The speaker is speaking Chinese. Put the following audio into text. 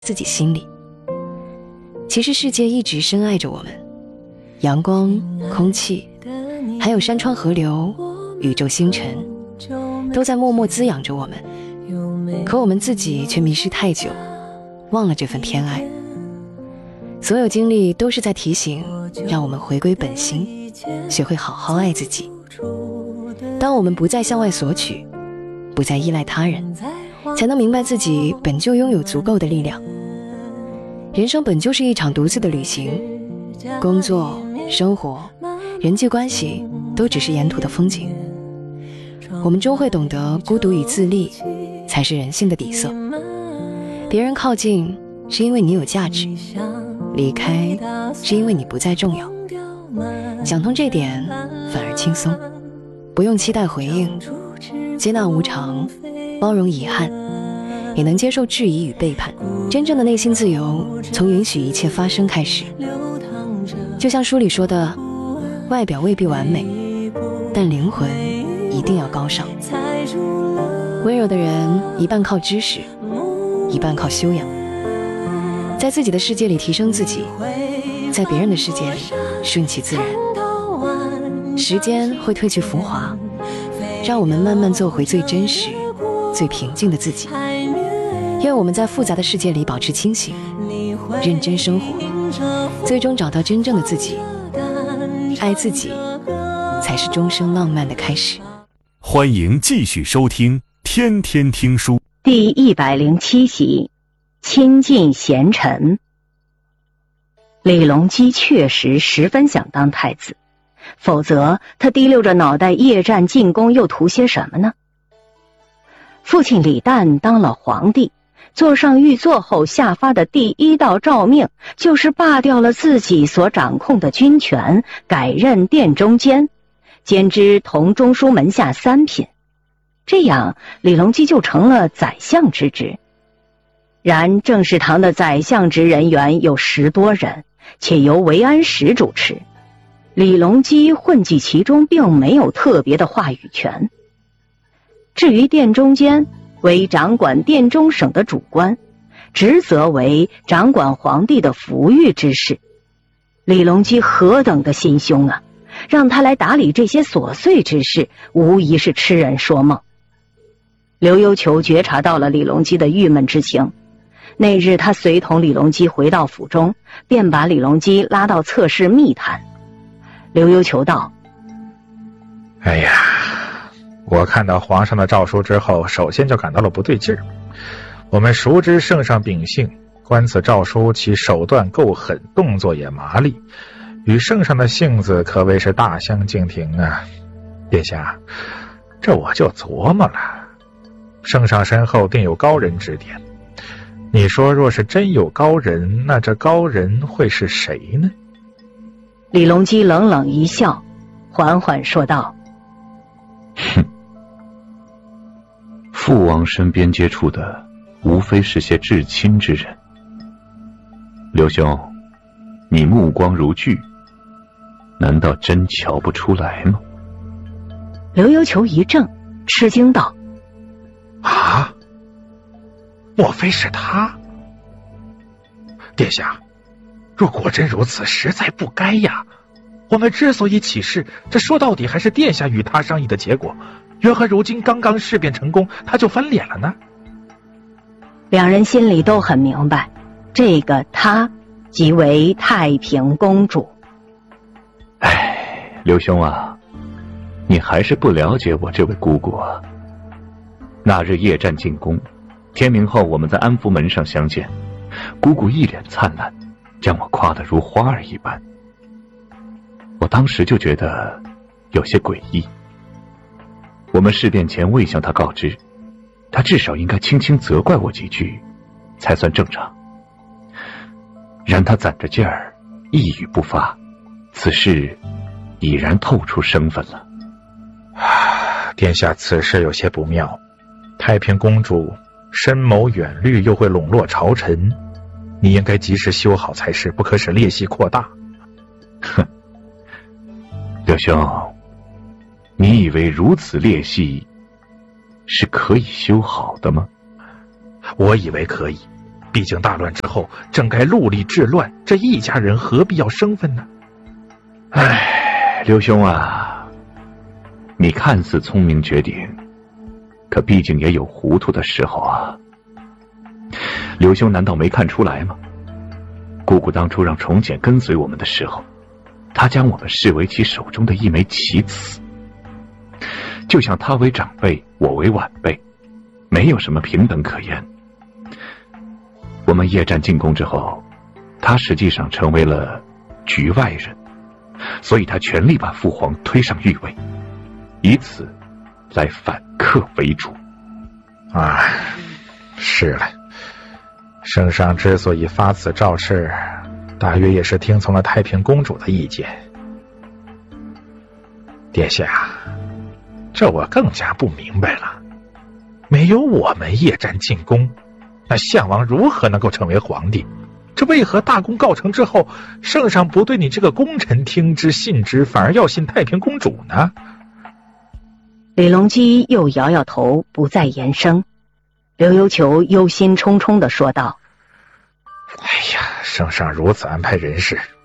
自己心里。其实世界一直深爱着我们，阳光、空气，还有山川河流、宇宙星辰，都在默默滋养着我们。可我们自己却迷失太久，忘了这份偏爱。所有经历都是在提醒，让我们回归本心，学会好好爱自己。当我们不再向外索取，不再依赖他人，才能明白自己本就拥有足够的力量。人生本就是一场独自的旅行，工作、生活、人际关系都只是沿途的风景。我们终会懂得，孤独与自立才是人性的底色。别人靠近是因为你有价值，离开是因为你不再重要。想通这点反而轻松，不用期待回应，接纳无常，包容遗憾，也能接受质疑与背叛。真正的内心自由，从允许一切发生开始。就像书里说的，外表未必完美，但灵魂一定要高尚。温柔的人一半靠知识，一半靠修养。在自己的世界里提升自己，在别人的世界里顺其自然。时间会褪去浮华，让我们慢慢做回最真实、最平静的自己。愿我们在复杂的世界里保持清醒，认真生活，最终找到真正的自己。爱自己，才是终生浪漫的开始。 欢迎继续收听《天天听书》 第107集，亲近贤臣。李隆基确实十分想当太子，否则他提溜着脑袋夜战进宫又图些什么呢？父亲李旦当了皇帝，坐上御座后下发的第一道诏命，就是罢掉了自己所掌控的军权，改任殿中监，兼之同中书门下3品。这样李隆基就成了宰相之职。然政事堂的宰相职人员有10多人，且由维安使主持，李隆基混迹其中，并没有特别的话语权。至于殿中监，为掌管殿中省的主官，职责为掌管皇帝的抚育之事。李隆基何等的心胸啊，让他来打理这些琐碎之事，无疑是痴人说梦。刘幽求觉察到了李隆基的郁闷之情，那日他随同李隆基回到府中，便把李隆基拉到侧室密谈。刘幽求道： 哎呀，我看到皇上的诏书之后，首先就感到了不对劲儿。我们熟知圣上秉性，观此诏书，其手段够狠，动作也麻利，与圣上的性子可谓是大相径庭啊。殿下，这我就琢磨了，圣上身后定有高人指点，你说若是真有高人，那这高人会是谁呢？ 李隆基冷冷一笑，缓缓说道： 哼，父王身边接触的无非是些至亲之人。刘兄，你目光如炬，难道真瞧不出来吗？ 刘幽求一怔，吃惊道： 啊，莫非是他？殿下，若果真如此，实在不该呀。我们之所以起事，这说到底还是殿下与他商议的结果，缘何如今刚刚事变成功，他就翻脸了呢？ 两人心里都很明白，这个他即为太平公主。 哎，刘兄啊，你还是不了解我这位姑姑啊。那日夜战进宫，天明后我们在安福门上相见，姑姑一脸灿烂，将我夸得如花儿一般。我当时就觉得有些诡异。我们事变前未向她告知，她至少应该轻轻责怪我几句才算正常。然她攒着劲儿，一语不发，此事已然透出生分了。 殿下，此事有些不妙。太平公主深谋远虑，又会笼络朝臣，你应该及时修好才是，不可使裂隙扩大。 哼，刘兄，你以为如此裂隙是可以修好的吗？ 我以为可以， 毕竟大乱之后正该戮力治乱，这一家人何必要生分呢？ 唉，刘兄啊，你看似聪明绝顶，可毕竟也有糊涂的时候啊。刘兄难道没看出来吗？姑姑当初让重简跟随我们的时候，她将我们视为其手中的一枚棋子，就像她为长辈，我为晚辈，没有什么平等可言。我们夜战进攻之后，她实际上成为了局外人，所以她全力把父皇推上御位，以此来反客为主。 啊，是了，圣上之所以发此诏敕，大约也是听从了太平公主的意见。殿下，这我更加不明白了，没有我们夜战进攻，那项王如何能够成为皇帝？这为何大功告成之后，圣上不对你这个功臣听之信之，反而要信太平公主呢？ 李隆基又摇摇头，不再言声。刘幽求忧心忡忡地说道： 哎呀，圣上如此安排人事，